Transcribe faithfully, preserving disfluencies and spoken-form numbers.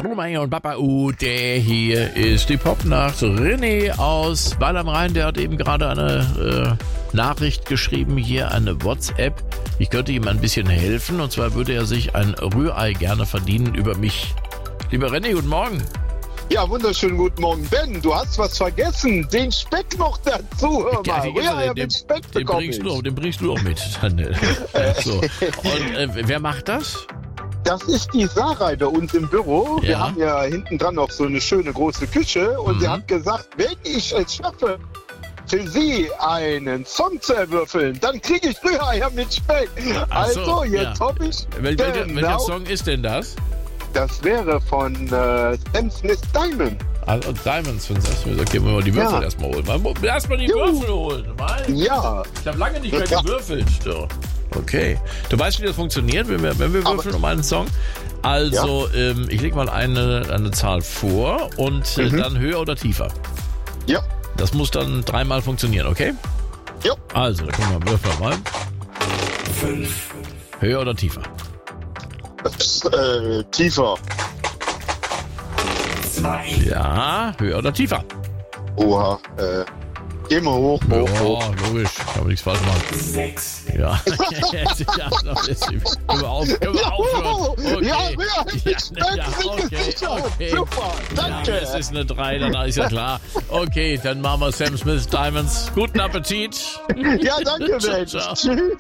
Mama und Papa Ute, hier ist die Popnacht. René aus Weil am Rhein, der hat eben gerade eine äh, Nachricht geschrieben, hier eine WhatsApp. Ich könnte ihm ein bisschen helfen, und zwar würde er sich ein Rührei gerne verdienen über mich. Lieber René, guten Morgen. Ja, wunderschönen guten Morgen. Ben, du hast was vergessen. Den Speck noch dazu. Hör mal. Ja, Rührei den, mit Speck den, bekomme bringst ich. du, den bringst du auch mit. Dann, äh, so. Und äh, wer macht das? Das ist die Sarah bei uns im Büro. Ja. Wir haben ja hinten dran noch so eine schöne große Küche. Und Mhm. sie hat gesagt, wenn ich es schaffe, für sie einen Song zu erwürfeln, dann kriege ich Rührei mit Speck. Ach so, Also, jetzt ja. hoffe ich. Wel welcher, genau, welcher Song ist denn das? Das wäre von äh, Sam Smith Diamond. Also Diamonds, wenn sagst du, okay, wir mal die Würfel Ja. erstmal holen. Erstmal die Juhu. Würfel holen. Mein. Ja. Ich habe lange nicht mehr Ja. gewürfelt. So. Okay. Du weißt, wie das funktioniert, wenn wir, wenn wir Aber- würfeln um einen Song? Also, ähm, ich lege mal eine, eine Zahl vor und äh, Mhm. dann höher oder tiefer. Ja. Das muss dann dreimal funktionieren, okay? Ja. Also, da können wir würfeln mal. Fünf. Höher oder tiefer? Äh, tiefer. Ja, höher oder tiefer? Oha. Äh, geh mal hoch, hoch, Oh, hoch. logisch. Kann man nichts falsch machen. Sechs. Ja. ja, das ist, können wir, auf, können wir aufhören. Okay. Ja, ja, Ja, ja, okay, okay. Super, danke. Ja, es ist eine drei, dann ist ja klar. Okay, dann machen wir Sam Smith Diamonds. Guten Appetit. Ja, danke, Ciao, Mensch. ciao. Tschüss.